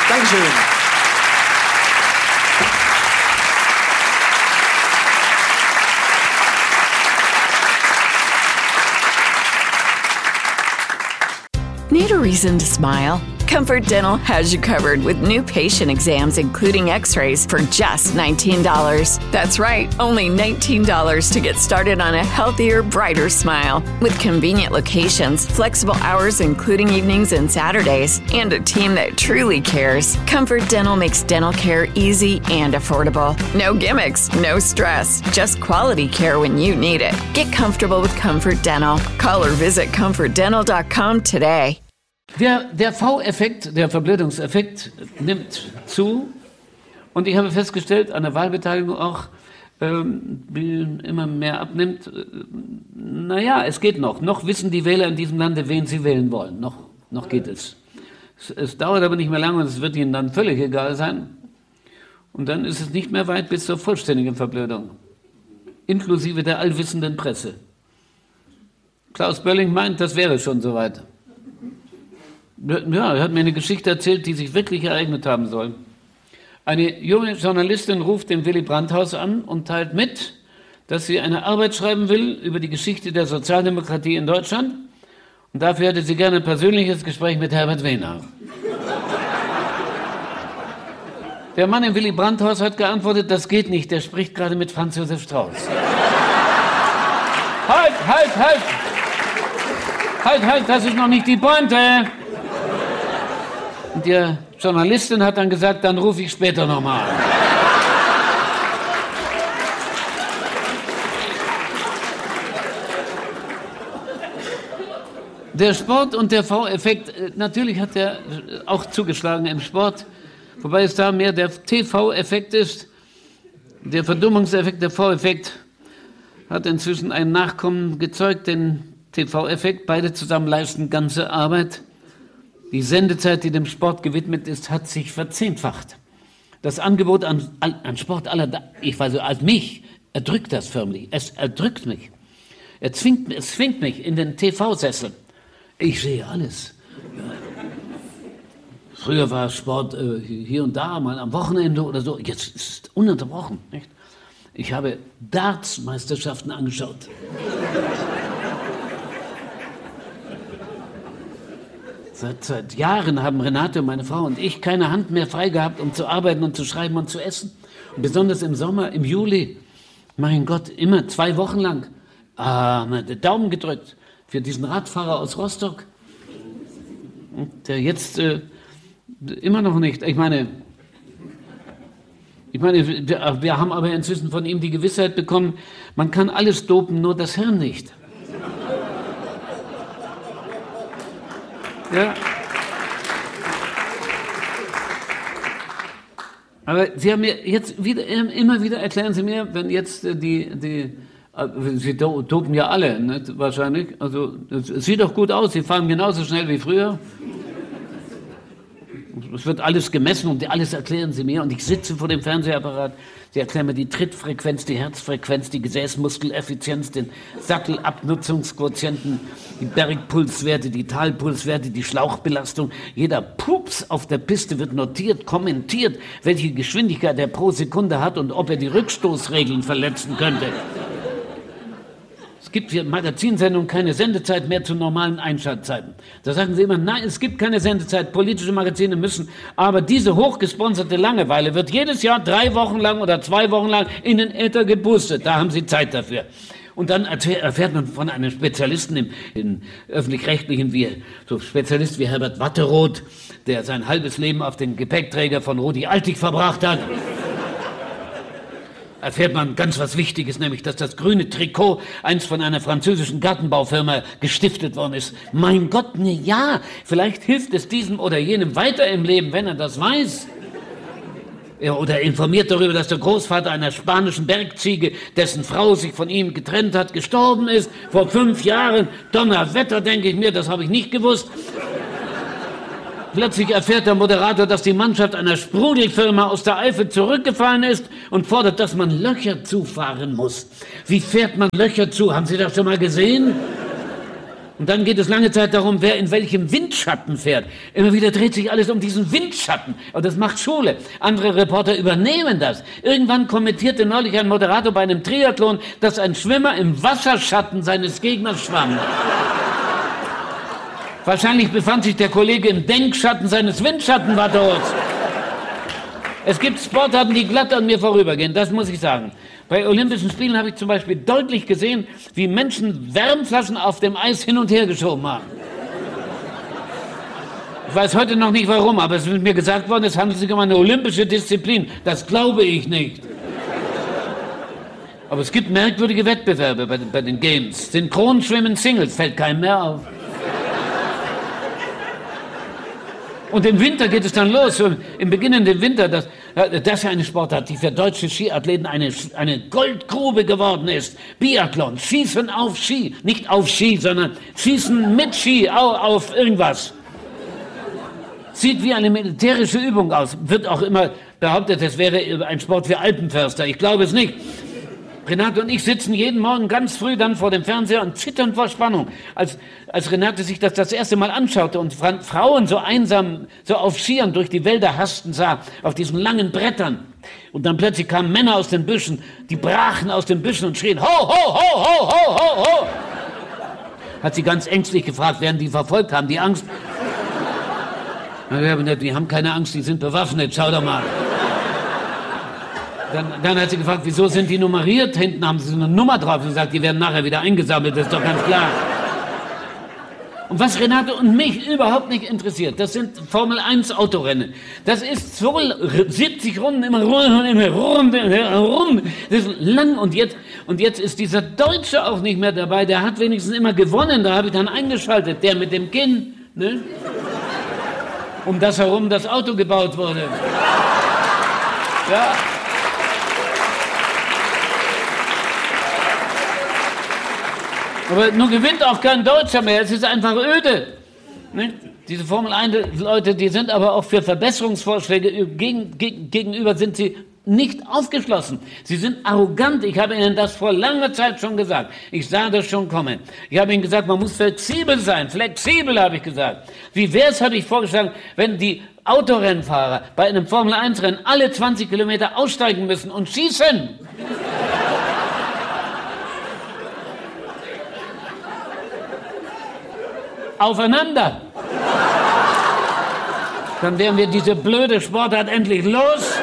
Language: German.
Dankeschön. Need a reason to smile? Comfort Dental has you covered with new patient exams, including x-rays, for just $19. That's right, only $19 to get started on a healthier, brighter smile. With convenient locations, flexible hours including evenings and Saturdays, and a team that truly cares, Comfort Dental makes dental care easy and affordable. No gimmicks, no stress, just quality care when you need it. Get comfortable with Comfort Dental. Call or visit comfortdental.com today. Der V-Effekt, der Verblödungseffekt, nimmt zu. Und ich habe festgestellt, an der Wahlbeteiligung auch, wie immer mehr abnimmt. Naja, es geht noch. Noch wissen die Wähler in diesem Lande, wen sie wählen wollen. Noch geht es. Es dauert aber nicht mehr lange und es wird ihnen dann völlig egal sein. Und dann ist es nicht mehr weit bis zur vollständigen Verblödung. Inklusive der allwissenden Presse. Klaus Bölling meint, das wäre schon soweit. Ja, er hat mir eine Geschichte erzählt, die sich wirklich ereignet haben soll. Eine junge Journalistin ruft im Willy Brandt-Haus an und teilt mit, dass sie eine Arbeit schreiben will über die Geschichte der Sozialdemokratie in Deutschland. Und dafür hätte sie gerne ein persönliches Gespräch mit Herbert Wehner. Der Mann im Willy Brandt-Haus hat geantwortet, das geht nicht, der spricht gerade mit Franz Josef Strauß. Halt, das ist noch nicht die Pointe. Und die Journalistin hat dann gesagt, dann rufe ich später nochmal an. Der Sport und der V-Effekt, natürlich hat er auch zugeschlagen im Sport, wobei es da mehr der TV-Effekt ist. Der Verdummungseffekt, der V-Effekt hat inzwischen einen Nachkommen gezeugt, den TV-Effekt. Beide zusammen leisten ganze Arbeit. Die Sendezeit, die dem Sport gewidmet ist, hat sich verzehnfacht. Das Angebot an Sport aller, ich weiß nicht, als mich, erdrückt das förmlich. Es erdrückt mich. Es zwingt mich in den TV-Sessel. Ich sehe alles. Früher war Sport hier und da, mal am Wochenende oder so. Jetzt ist es ununterbrochen. Nicht? Ich habe Darts-Meisterschaften angeschaut. Seit Jahren haben Renate, meine Frau und ich keine Hand mehr frei gehabt, um zu arbeiten und zu schreiben und zu essen. Und besonders im Sommer, im Juli, mein Gott, immer 2 Wochen lang, den Daumen gedrückt für diesen Radfahrer aus Rostock, der jetzt immer noch nicht, ich meine, wir haben aber inzwischen von ihm die Gewissheit bekommen, man kann alles dopen, nur das Hirn nicht. Ja. Aber Sie haben mir jetzt immer wieder erklären Sie mir, wenn jetzt Sie dopen ja alle, nicht? Wahrscheinlich. Also es sieht doch gut aus. Sie fahren genauso schnell wie früher. Es wird alles gemessen und alles erklären Sie mir. Und ich sitze vor dem Fernsehapparat. Sie erklären mir die Trittfrequenz, die Herzfrequenz, die Gesäßmuskeleffizienz, den Sattelabnutzungsquotienten, die Bergpulswerte, die Talpulswerte, die Schlauchbelastung. Jeder Pups auf der Piste wird notiert, kommentiert, welche Geschwindigkeit er pro Sekunde hat und ob er die Rückstoßregeln verletzen könnte. Es gibt für Magazinsendungen keine Sendezeit mehr zu normalen Einschaltzeiten. Da sagen sie immer, nein, es gibt keine Sendezeit, politische Magazine müssen, aber diese hochgesponserte Langeweile wird jedes Jahr 3 Wochen lang oder 2 Wochen lang in den Äther geboostet. Da haben sie Zeit dafür. Und dann erfährt man von einem Spezialisten im öffentlich-rechtlichen, so Spezialist wie Herbert Watteroth, der sein halbes Leben auf den Gepäckträger von Rudi Altig verbracht hat. Erfährt man ganz was Wichtiges, nämlich, dass das grüne Trikot einst von einer französischen Gartenbaufirma gestiftet worden ist. Mein Gott, ja, vielleicht hilft es diesem oder jenem weiter im Leben, wenn er das weiß. Ja, oder informiert darüber, dass der Großvater einer spanischen Bergziege, dessen Frau sich von ihm getrennt hat, gestorben ist, vor 5 Jahren. Donnerwetter, denke ich mir, das habe ich nicht gewusst. Plötzlich erfährt der Moderator, dass die Mannschaft einer Sprudelfirma aus der Eifel zurückgefallen ist und fordert, dass man Löcher zufahren muss. Wie fährt man Löcher zu? Haben Sie das schon mal gesehen? Und dann geht es lange Zeit darum, wer in welchem Windschatten fährt. Immer wieder dreht sich alles um diesen Windschatten. Und das macht Schule. Andere Reporter übernehmen das. Irgendwann kommentierte neulich ein Moderator bei einem Triathlon, dass ein Schwimmer im Wasserschatten seines Gegners schwamm. Wahrscheinlich befand sich der Kollege im Denkschatten seines Windschattenwatterhorts. Es gibt Sportarten, die glatt an mir vorübergehen, das muss ich sagen. Bei Olympischen Spielen habe ich zum Beispiel deutlich gesehen, wie Menschen Wärmflaschen auf dem Eis hin und her geschoben haben. Ich weiß heute noch nicht warum, aber es ist mir gesagt worden, es handelt sich um eine olympische Disziplin. Das glaube ich nicht. Aber es gibt merkwürdige Wettbewerbe bei den Games. Synchronschwimmen Singles, fällt keinem mehr auf. Und im Winter geht es dann los, im beginnenden Winter, das ist ja eine Sportart, die für deutsche Skiathleten eine Goldgrube geworden ist. Biathlon, Schießen auf Ski, nicht auf Ski, sondern Schießen mit Ski auf irgendwas. Sieht wie eine militärische Übung aus, wird auch immer behauptet, es wäre ein Sport für Alpenförster. Ich glaube es nicht. Renate und ich sitzen jeden Morgen ganz früh dann vor dem Fernseher und zittern vor Spannung, als Renate sich das erste Mal anschaute und Frauen so einsam, so auf Skiern durch die Wälder hasten sah, auf diesen langen Brettern. Und dann plötzlich kamen Männer aus den Büschen, die brachen aus den Büschen und schrien, ho, ho, ho, ho, ho, ho, ho. Hat sie ganz ängstlich gefragt, während die verfolgt haben, die Angst. Die haben keine Angst, die sind bewaffnet, schau doch mal. Dann hat sie gefragt, wieso sind die nummeriert? Hinten haben sie so eine Nummer drauf und gesagt, die werden nachher wieder eingesammelt, das ist doch ganz klar. Und was Renate und mich überhaupt nicht interessiert, das sind Formel-1-Autorennen. Das ist so 70 Runden, immer rum. Das ist lang und jetzt ist dieser Deutsche auch nicht mehr dabei, der hat wenigstens immer gewonnen, da habe ich dann eingeschaltet, der mit dem Kinn, ne? Um das herum das Auto gebaut wurde. Ja. Aber nun gewinnt auch kein Deutscher mehr, es ist einfach öde. Ne? Diese Formel-1-Leute, die sind aber auch für Verbesserungsvorschläge gegenüber sind sie nicht aufgeschlossen. Sie sind arrogant. Ich habe Ihnen das vor langer Zeit schon gesagt. Ich sah das schon kommen. Ich habe Ihnen gesagt, man muss flexibel sein. Flexibel, habe ich gesagt. Wie wäre es, habe ich vorgeschlagen, wenn die Autorennfahrer bei einem Formel-1-Rennen alle 20 Kilometer aussteigen müssen und schießen? Aufeinander. Dann wären wir diese blöde Sportart endlich los.